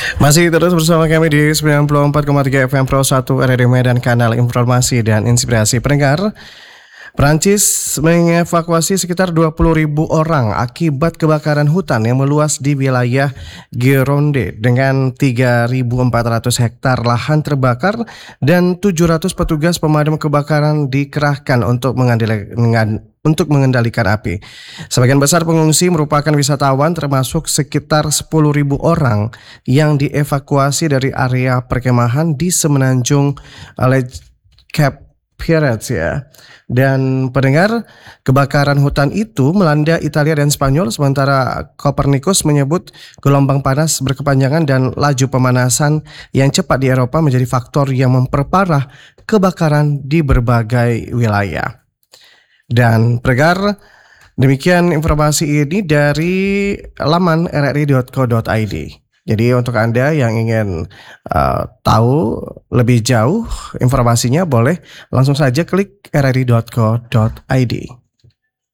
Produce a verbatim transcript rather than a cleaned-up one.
Masih terus bersama kami di sembilan puluh empat koma tiga F M Pro satu R R D Medan, kanal informasi dan inspirasi pendengar. Perancis mengevakuasi sekitar dua puluh ribu orang akibat kebakaran hutan yang meluas di wilayah Gironde dengan tiga ribu empat ratus hektar lahan terbakar dan tujuh ratus petugas pemadam kebakaran dikerahkan untuk mengendalikan untuk mengendalikan api. Sebagian besar pengungsi merupakan wisatawan, termasuk sekitar sepuluh ribu orang yang dievakuasi dari area perkemahan di Semenanjung Lake Cape Pirates ya. Dan pendengar, kebakaran hutan itu melanda Italia dan Spanyol, sementara Copernicus menyebut gelombang panas berkepanjangan dan laju pemanasan yang cepat di Eropa menjadi faktor yang memperparah kebakaran di berbagai wilayah. Dan pendengar, demikian informasi ini dari laman r r i dot co dot i d. Jadi untuk Anda yang ingin uh, tahu lebih jauh informasinya, boleh langsung saja klik r r i dot co dot i d.